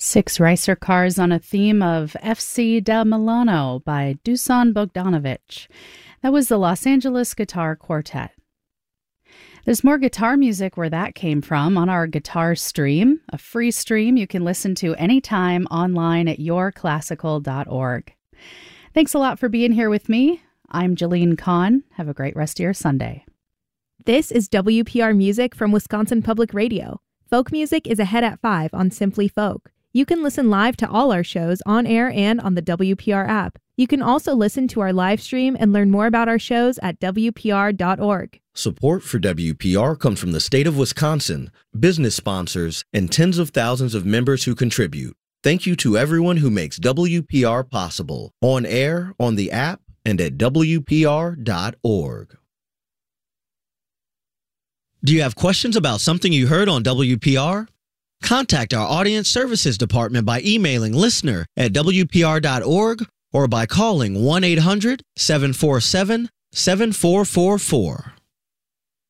Six Ricer Cars on a Theme of FC da Milano by Dusan Bogdanovic. That was the Los Angeles Guitar Quartet. There's more guitar music where that came from on our guitar stream, a free stream you can listen to anytime online at yourclassical.org. Thanks a lot for being here with me. I'm Jalene Kahn. Have a great rest of your Sunday. This is WPR Music from Wisconsin Public Radio. Folk music is ahead at 5 on Simply Folk. You can listen live to all our shows on air and on the WPR app. You can also listen to our live stream and learn more about our shows at WPR.org. Support for WPR comes from the state of Wisconsin, business sponsors, and tens of thousands of members who contribute. Thank you to everyone who makes WPR possible, on air, on the app, and at WPR.org. Do you have questions about something you heard on WPR? Contact our Audience Services Department by emailing listener@WPR.org or by calling 1-800-747-7444.